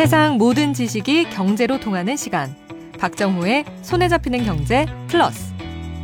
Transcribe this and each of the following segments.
세상 모든 지식이 경제로 통하는 시간. 박정호의 손에 잡히는 경제 플러스.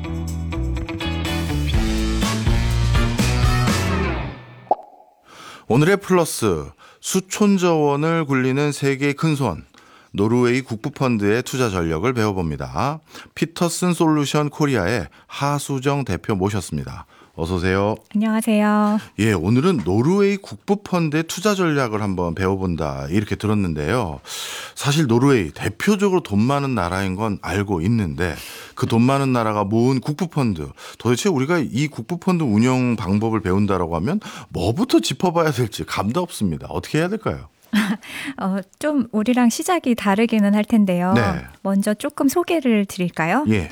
오늘의 플러스, 수촌저원을 굴리는 세계의 큰손, 노르웨이 국부펀드의 투자 전략을 배워봅니다. 피터슨 솔루션 코리아의 하수정 대표 모셨습니다. 어서 오세요. 안녕하세요. 예, 오늘은 노르웨이 국부펀드의 투자 전략을 한번 배워본다 이렇게 들었는데요. 사실 노르웨이 대표적으로 돈 많은 나라인 건 알고 있는데 그 돈 많은 나라가 모은 국부펀드, 도대체 우리가 이 국부펀드 운영 방법을 배운다라고 하면 뭐부터 짚어봐야 될지 감도 없습니다. 어떻게 해야 될까요? 좀 우리랑 시작이 다르기는 할 텐데요. 네. 먼저 조금 소개를 드릴까요? 예.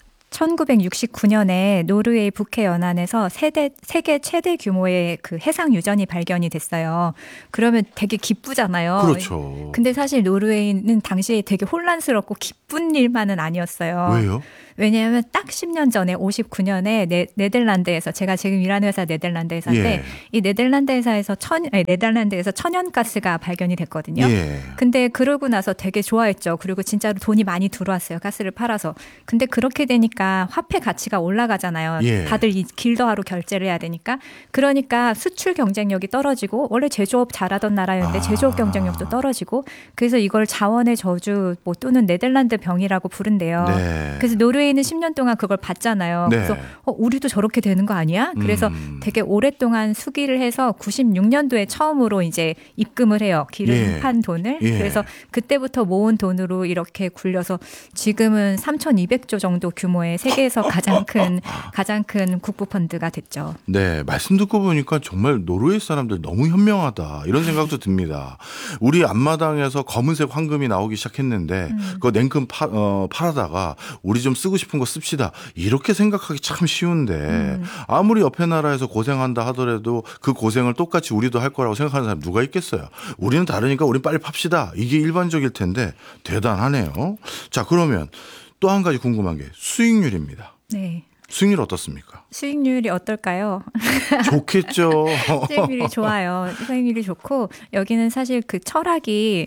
1969년에 노르웨이 북해 연안에서 세계 최대 규모의 그 해상 유전이 발견이 됐어요. 그러면 되게 기쁘잖아요. 그렇죠. 근데 사실 노르웨이는 당시에 되게 혼란스럽고 기쁜 일만은 아니었어요. 왜요? 왜냐하면 딱 10년 전에 59년에 네덜란드에서, 제가 지금 일하는 회사 네덜란드 회사인데 예. 이 네덜란드 회사에서 네덜란드에서 천연가스가 발견이 됐거든요. 예. 근데 그러고 나서 되게 좋아했죠. 그리고 진짜로 돈이 많이 들어왔어요. 가스를 팔아서. 근데 그렇게 되니까 화폐 가치가 올라가잖아요. 예. 다들 이 길더하로 결제를 해야 되니까. 그러니까 수출 경쟁력이 떨어지고, 원래 제조업 잘하던 나라였는데 제조업 경쟁력도 떨어지고, 그래서 이걸 자원의 저주 또는 네덜란드 병이라고 부른대요. 네. 그래서 노르웨이는 10년 동안 그걸 봤잖아요. 네. 그래서 우리도 저렇게 되는 거 아니야? 그래서 되게 오랫동안 수기를 해서 96년도에 처음으로 이제 입금을 해요. 기름판 돈을. 예. 그래서 그때부터 모은 돈으로 이렇게 굴려서 지금은 3,200조 정도 규모의 세계에서 가장 큰 국부펀드가 됐죠. 네, 말씀 듣고 보니까 정말 노르웨이 사람들 너무 현명하다 이런 생각도 듭니다. 우리 앞마당에서 검은색 황금이 나오기 시작했는데 그거 냉큼 팔아다가 우리 좀 쓰고 싶은 거 씁시다 이렇게 생각하기 참 쉬운데 아무리 옆에 나라에서 고생한다 하더라도 그 고생을 똑같이 우리도 할 거라고 생각하는 사람 누가 있겠어요. 우리는 다르니까 우리 빨리 팝시다. 이게 일반적일 텐데 대단하네요. 자, 그러면 또 한 가지 궁금한 게 수익률입니다. 네. 수익률 어떻습니까? 수익률이 어떨까요? 좋겠죠. 수익률이 좋아요. 수익률이 좋고, 여기는 사실 그 철학이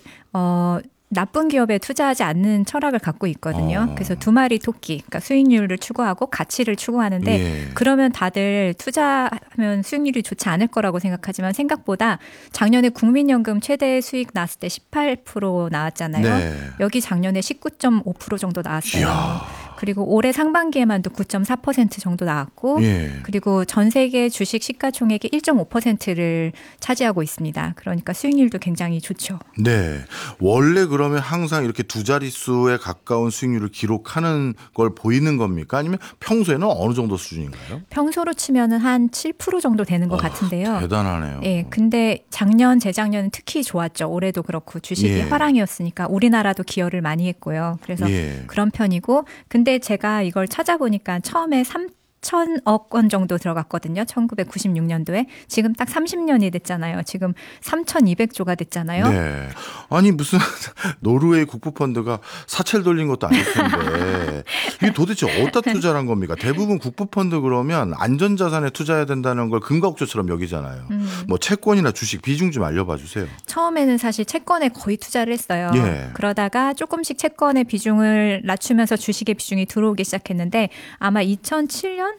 나쁜 기업에 투자하지 않는 철학을 갖고 있거든요. 그래서 두 마리 토끼, 그러니까 수익률을 추구하고 가치를 추구하는데 예. 그러면 다들 투자하면 수익률이 좋지 않을 거라고 생각하지만 생각보다 작년에 국민연금 최대 수익 나왔을 때 18% 나왔잖아요. 네. 여기 작년에 19.5% 정도 나왔어요. 이야. 그리고 올해 상반기에만도 9.4% 정도 나왔고, 예. 그리고 전 세계 주식 시가총액의 1.5%를 차지하고 있습니다. 그러니까 수익률도 굉장히 좋죠. 네. 원래 그러면 항상 이렇게 두 자릿수에 가까운 수익률을 기록하는 걸 보이는 겁니까? 아니면 평소에는 어느 정도 수준인가요? 평소로 치면은 한 7% 정도 되는 것 같은데요. 대단하네요. 예, 근데 작년, 재작년은 특히 좋았죠. 올해도 그렇고 주식이 예. 화랑이었으니까 우리나라도 기여를 많이 했고요. 그래서 예. 그런 편이고, 근데 제가 이걸 찾아보니까 처음에 3,000억 원 정도 들어갔거든요. 1996년도에. 지금 딱 30년이 됐잖아요. 지금 3,200조가 됐잖아요. 네. 아니 무슨 노르웨이 국부펀드가 사채를 돌린 것도 아닐 텐데 이게 도대체 어디다 투자를 한 겁니까? 대부분 국부펀드 그러면 안전자산에 투자해야 된다는 걸 금가옥조처럼 여기잖아요. 뭐 채권이나 주식 비중 좀 알려봐 주세요. 처음에는 사실 채권에 거의 투자를 했어요. 예. 그러다가 조금씩 채권의 비중을 낮추면서 주식의 비중이 들어오기 시작했는데, 아마 2007년?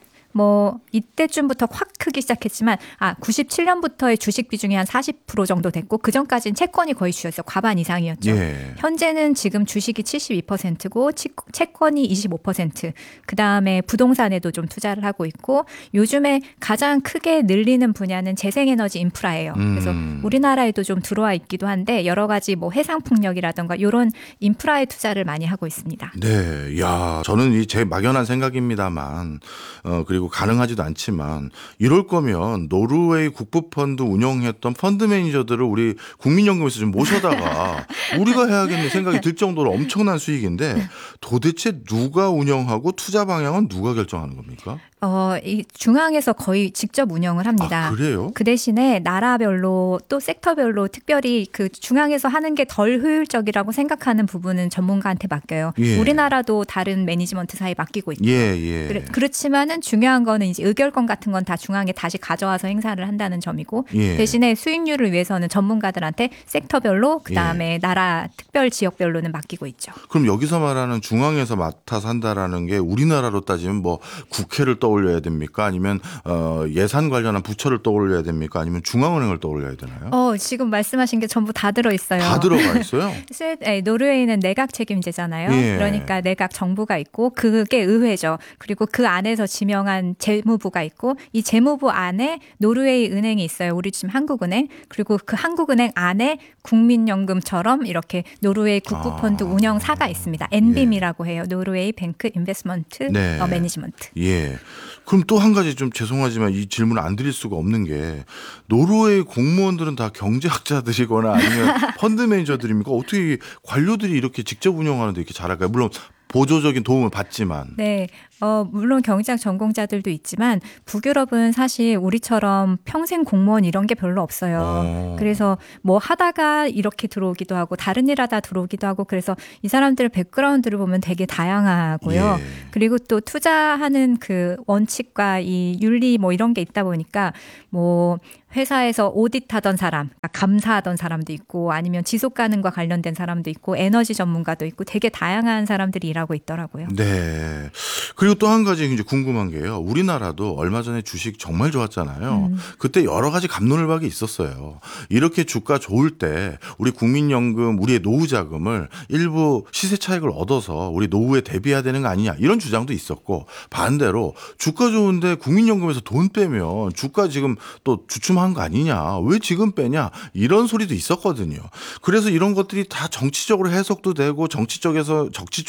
이때쯤부터 확 크기 시작했지만 97년부터의 주식 비중이 한 40% 정도 됐고, 그전까지는 채권이 거의 주였어요. 과반 이상이었죠. 예. 현재는 지금 주식이 72%고 채권이 25%, 그다음에 부동산에도 좀 투자를 하고 있고, 요즘에 가장 크게 늘리는 분야는 재생에너지 인프라예요. 그래서 우리나라에도 좀 들어와 있기도 한데 여러 가지 해상풍력이라든가 이런 인프라에 투자를 많이 하고 있습니다. 네. 야, 저는 이 제 막연한 생각입니다만 그리고 가능하지도 않지만 이럴 거면 노르웨이 국부펀드 운영했던 펀드 매니저들을 우리 국민연금에서 좀 모셔다가 우리가 해야겠는 생각이 들 정도로 엄청난 수익인데 도대체 누가 운영하고 투자 방향은 누가 결정하는 겁니까? 이 중앙에서 거의 직접 운영을 합니다. 아, 그래요? 그 대신에 나라별로 또 섹터별로 특별히 그 중앙에서 하는 게 덜 효율적이라고 생각하는 부분은 전문가한테 맡겨요. 예. 우리나라도 다른 매니지먼트사에 맡기고 있고. 예. 그렇지만은 중요한 거는 이제 의결권 같은 건 다 중앙에 다시 가져와서 행사를 한다는 점이고 예. 대신에 수익률을 위해서는 전문가들한테 섹터별로 그다음에 나라 특별 지역별로는 맡기고 있죠. 그럼 여기서 말하는 중앙에서 맡아서 한다라는 게 우리나라로 따지면 뭐 국회를 떠올려야 됩니까? 아니면 예산 관련한 부처를 떠올려야 됩니까? 아니면 중앙은행을 떠올려야 되나요? 지금 말씀하신 게 전부 다 들어있어요. 다 들어가 있어요? 노르웨이는 내각 책임제잖아요. 예. 그러니까 내각 정부가 있고 그게 의회죠. 그리고 그 안에서 지명한 재무부가 있고 이 재무부 안에 노르웨이 은행이 있어요. 우리 지금 한국은행. 그리고 그 한국은행 안에 국민연금처럼 이렇게 노르웨이 국부펀드 운영사가 있습니다. 엔빔이라고 해요. 노르웨이 뱅크 인베스먼트 매니지먼트. 예. 그럼 또 한 가지 좀 죄송하지만 이 질문을 안 드릴 수가 없는 게 노르웨이 공무원들은 다 경제학자들이거나 아니면 펀드 매니저들입니까? 어떻게 관료들이 이렇게 직접 운영하는데 이렇게 잘할까요? 물론 보조적인 도움을 받지만. 네. 물론 경제학 전공자들도 있지만 북유럽은 사실 우리처럼 평생 공무원 이런 게 별로 없어요. 그래서 뭐 하다가 이렇게 들어오기도 하고 다른 일 하다 들어오기도 하고 그래서 이 사람들 백그라운드를 보면 되게 다양하고요. 예. 그리고 또 투자하는 그 원칙과 이 윤리 뭐 이런 게 있다 보니까 뭐 회사에서 오디트하던 사람, 감사하던 사람도 있고 아니면 지속가능과 관련된 사람도 있고 에너지 전문가도 있고 되게 다양한 사람들이 일하고 있더라고요. 네. 그리고 또 한 가지 이제 궁금한 게요. 우리나라도 얼마 전에 주식 정말 좋았잖아요. 그때 여러 가지 갑론을박이 있었어요. 이렇게 주가 좋을 때 우리 국민연금, 우리의 노후 자금을 일부 시세 차익을 얻어서 우리 노후에 대비해야 되는 거 아니냐 이런 주장도 있었고 반대로 주가 좋은데 국민연금에서 돈 빼면 주가 지금 또 주춤한 거 아니냐. 왜 지금 빼냐. 이런 소리도 있었거든요. 그래서 이런 것들이 다 정치적으로 해석도 되고 정치 쪽에서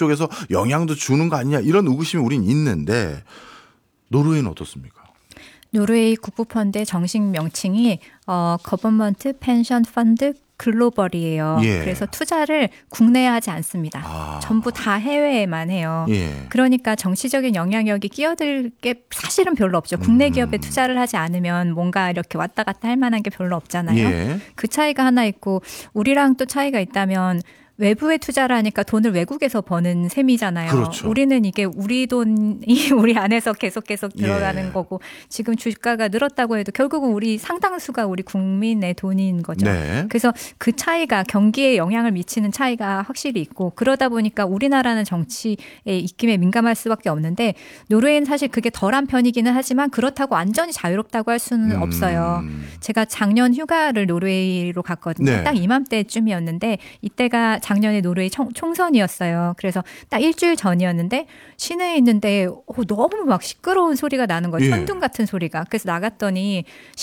영향도 주는 거 아니냐. 이런 의구심이 우린 있는데 노르웨이는 어떻습니까? 노르웨이 국부펀드의 정식 명칭이 Government Pension Fund 글로벌이에요. 예. 그래서 투자를 국내에 하지 않습니다. 전부 다 해외에만 해요. 예. 그러니까 정치적인 영향력이 끼어들 게 사실은 별로 없죠. 국내 기업에 투자를 하지 않으면 뭔가 이렇게 왔다 갔다 할 만한 게 별로 없잖아요. 예. 그 차이가 하나 있고 우리랑 또 차이가 있다면 외부에 투자를 하니까 돈을 외국에서 버는 셈이잖아요. 그렇죠. 우리는 이게 우리 돈이 우리 안에서 계속 들어가는 거고 지금 주가가 늘었다고 해도 결국은 우리 상당수가 우리 국민의 돈인 거죠. 네. 그래서 그 차이가 경기에 영향을 미치는 차이가 확실히 있고 그러다 보니까 우리나라는 정치의 입김에 민감할 수밖에 없는데 노르웨이는 사실 그게 덜한 편이기는 하지만 그렇다고 완전히 자유롭다고 할 수는 없어요. 제가 작년 휴가를 노르웨이로 갔거든요. 네. 딱 이맘때쯤이었는데 이때가 작년에 노르웨이 총선이었어요. 그래서 딱 일주일 전이었는데 시내에 있는데 너무 막 시끄러운 소리가 나는 거예요. 예. 천둥 같은 소리가. 그래서 나갔더니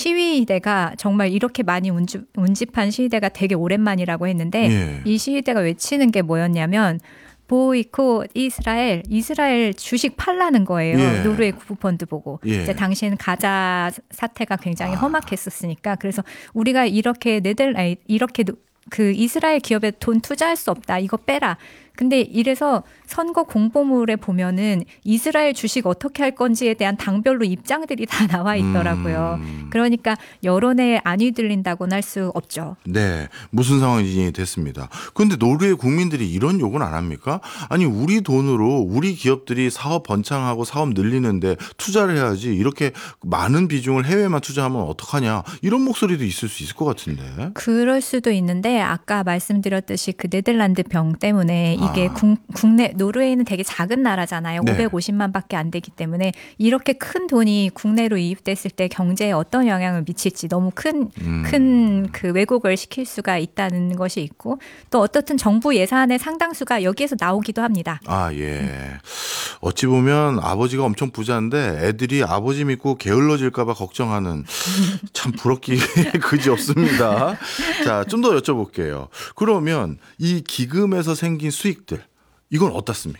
시위대가 정말 이렇게 많이 운집한 시위대가 되게 오랜만이라고 했는데 예. 이 시위대가 외치는 게 뭐였냐면 보이콧 이스라엘 주식 팔라는 거예요. 예. 노르웨이 국부펀드 보고. 예. 이제 당시에는 가자 사태가 굉장히 험악했었으니까 그래서 우리가 이렇게 그 이스라엘 기업에 돈 투자할 수 없다. 이거 빼라. 근데 이래서 선거 공보물에 보면은 이스라엘 주식 어떻게 할 건지에 대한 당별로 입장들이 다 나와 있더라고요. 그러니까 여론에 안 휘둘린다고는 할 수 없죠. 네. 무슨 상황이 됐습니다. 그런데 노르웨이 국민들이 이런 요구는 안 합니까? 아니 우리 돈으로 우리 기업들이 사업 번창하고 사업 늘리는데 투자를 해야지 이렇게 많은 비중을 해외에만 투자하면 어떡하냐. 이런 목소리도 있을 수 있을 것 같은데. 그럴 수도 있는데 아까 말씀드렸듯이 그 네덜란드 병 때문에 이게 국내 노르웨이는 되게 작은 나라잖아요. 네. 550만밖에 안 되기 때문에 이렇게 큰 돈이 국내로 이입됐을 때 경제에 어떤 영향을 미칠지 너무 큰 그 왜곡을 시킬 수가 있다는 것이 있고 또 어떻든 정부 예산의 상당수가 여기에서 나오기도 합니다. 예. 어찌 보면 아버지가 엄청 부자인데 애들이 아버지 믿고 게을러질까 봐 걱정하는 참 부럽기 그지 없습니다. 자, 좀 더 여쭤볼게요. 그러면 이 기금에서 생긴 수익들 이건 어떻습니까?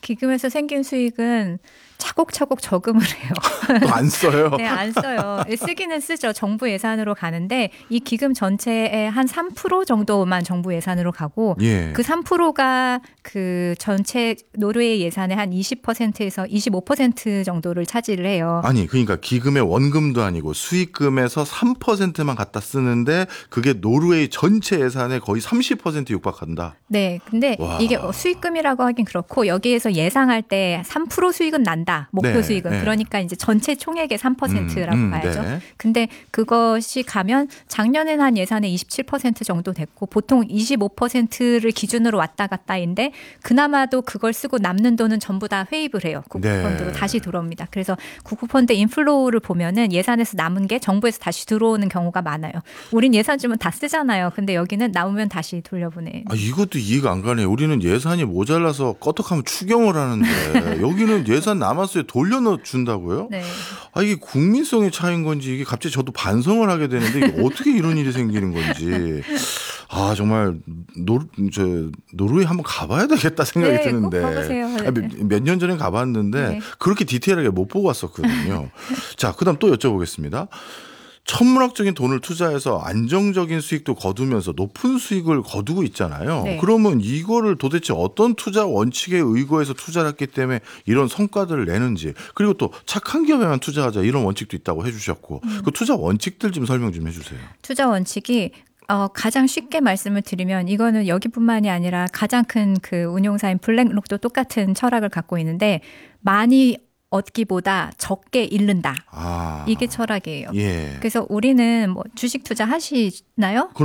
기금에서 생긴 수익은 차곡차곡 저금을 해요. 또 안 써요. 네, 안 써요. 쓰기는 쓰죠. 정부 예산으로 가는데 이 기금 전체의 한 3% 정도만 정부 예산으로 가고 예. 그 3%가 그 전체 노르웨이 예산의 한 20%에서 25% 정도를 차지를 해요. 아니 그러니까 기금의 원금도 아니고 수익금에서 3%만 갖다 쓰는데 그게 노르웨이 전체 예산의 거의 30% 육박한다. 네, 근데 와. 이게 수익금이라고 하긴 그렇고 여기에서 예상할 때 3% 수익은 난다. 목표 네, 수익은. 네. 그러니까 이제 전체 총액의 3%라고 봐야죠. 네. 근데 그것이 가면 작년에는 한 예산의 27% 정도 됐고 보통 25%를 기준으로 왔다 갔다인데 그나마도 그걸 쓰고 남는 돈은 전부 다 회입을 해요. 국庫펀드로 네. 다시 들어옵니다. 그래서 국庫펀드 인플로우를 보면은 예산에서 남은 게 정부에서 다시 들어오는 경우가 많아요. 우린 예산 주면 다 쓰잖아요. 근데 여기는 나오면 다시 돌려보내. 아, 이것도 이해가 안 가네요. 우리는 예산이 모자라서 껐덕하면 추경을 하는데 여기는 예산 남았어요. 돌려준다고요? 네. 아, 이게 국민성의 차이인 건지 이게 갑자기 저도 반성을 하게 되는데 이게 어떻게 이런 일이 생기는 건지. 아, 정말 노르웨이 한번 가봐야 되겠다 생각이 네, 드는데. 꼭 가보세요. 몇 년 전에 가봤는데 네. 그렇게 디테일하게 못 보고 왔었거든요. 자, 그다음 또 여쭤보겠습니다. 천문학적인 돈을 투자해서 안정적인 수익도 거두면서 높은 수익을 거두고 있잖아요. 네. 그러면 이거를 도대체 어떤 투자 원칙에 의거해서 투자를 했기 때문에 이런 성과들을 내는지, 그리고 또 착한 기업에만 투자하자 이런 원칙도 있다고 해주셨고 그 투자 원칙들 좀 설명 좀 해주세요. 투자 원칙이 가장 쉽게 말씀을 드리면 이거는 여기뿐만이 아니라 가장 큰 그 운용사인 블랙록도 똑같은 철학을 갖고 있는데 많이 얻기보다 적게 잃는다. 아, 이게 철학이에요. 예. 그래서 우리는 뭐 주식 투자 하시나요?